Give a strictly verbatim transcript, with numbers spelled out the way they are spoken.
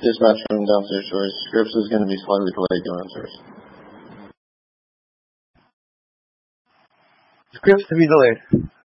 Dispatch room downstairs, Shores. Scripps is going to be slightly delayed downstairs. Scripts to be delayed.